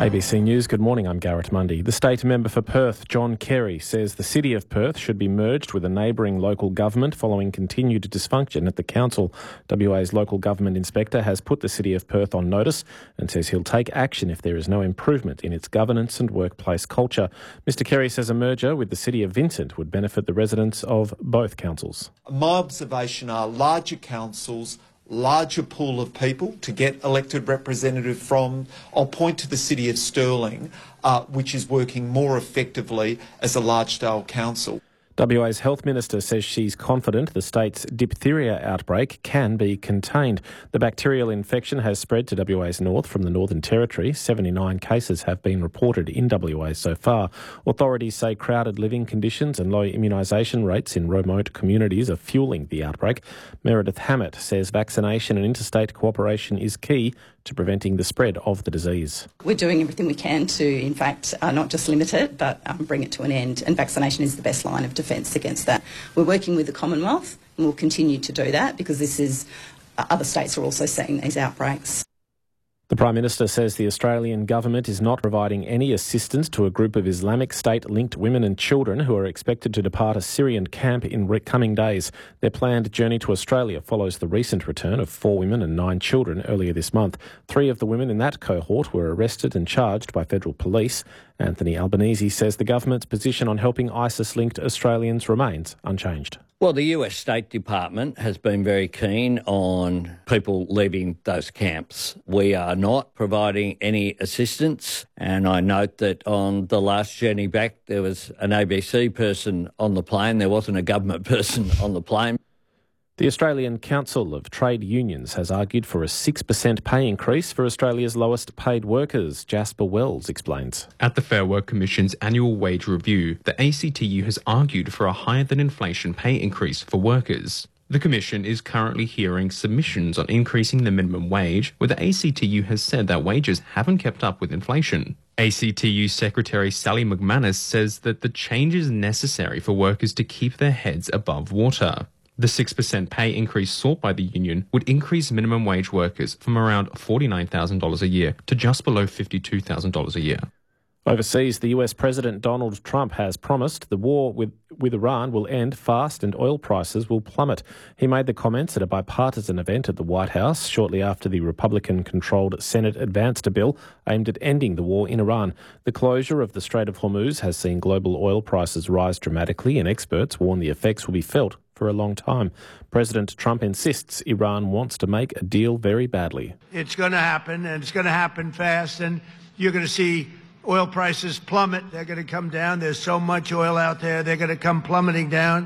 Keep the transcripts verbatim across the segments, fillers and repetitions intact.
A B C News, good morning, I'm Garrett Mundy. The state member for Perth, John Kerry, says the city of Perth should be merged with a neighbouring local government following continued dysfunction at the council. W A's local government inspector has put the city of Perth on notice and says he'll take action if there is no improvement in its governance and workplace culture. Mister Kerry says a merger with the city of Vincent would benefit the residents of both councils. My observation are larger councils, larger pool of people to get elected representative from. I'll point to the city of Stirling, uh, which is working more effectively as a large-scale council. W A's Health Minister says she's confident the state's diphtheria outbreak can be contained. The bacterial infection has spread to W A's north from the Northern Territory. seventy-nine cases have been reported in W A so far. Authorities say crowded living conditions and low immunisation rates in remote communities are fueling the outbreak. Meredith Hammett says vaccination and interstate cooperation is key to preventing the spread of the disease. We're doing everything we can to, in fact, uh, not just limit it, but um, bring it to an end. And vaccination is the best line of defence against that. We're working with the Commonwealth and we'll continue to do that because this is, uh, other states are also seeing these outbreaks. The Prime Minister says the Australian government is not providing any assistance to a group of Islamic State-linked women and children who are expected to depart a Syrian camp in coming days. Their planned journey to Australia follows the recent return of four women and nine children earlier this month. Three of the women in that cohort were arrested and charged by federal police. Anthony Albanese says the government's position on helping ISIS-linked Australians remains unchanged. Well, the U S State Department has been very keen on people leaving those camps. We are not providing any assistance, and I note that on the last journey back there was an A B C person on the plane. There wasn't a government person on the plane. The Australian Council of Trade Unions has argued for a six percent pay increase for Australia's lowest paid workers. Jasper Wells explains. At the Fair Work Commission's annual wage review, the A C T U has argued for a higher-than-inflation pay increase for workers. The Commission is currently hearing submissions on increasing the minimum wage, where the A C T U has said that wages haven't kept up with inflation. A C T U Secretary Sally McManus says that the change is necessary for workers to keep their heads above water. The six percent pay increase sought by the union would increase minimum wage workers from around forty-nine thousand dollars a year to just below fifty-two thousand dollars a year. Overseas, the U S President Donald Trump has promised the war with, with Iran will end fast and oil prices will plummet. He made the comments at a bipartisan event at the White House shortly after the Republican-controlled Senate advanced a bill aimed at ending the war in Iran. The closure of the Strait of Hormuz has seen global oil prices rise dramatically, and experts warn the effects will be felt for a long time. President Trump insists Iran wants to make a deal very badly. It's going to happen, and it's going to happen fast, and you're going to see oil prices plummet. They're going to come down. There's so much oil out there. They're going to come plummeting down.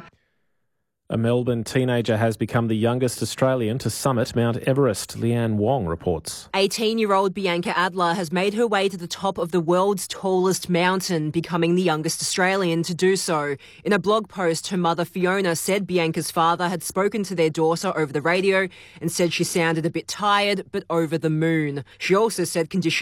A Melbourne teenager has become the youngest Australian to summit Mount Everest. Leanne Wong reports. eighteen-year-old Bianca Adler has made her way to the top of the world's tallest mountain, becoming the youngest Australian to do so. In a blog post, her mother Fiona said Bianca's father had spoken to their daughter over the radio and said she sounded a bit tired but over the moon. She also said conditions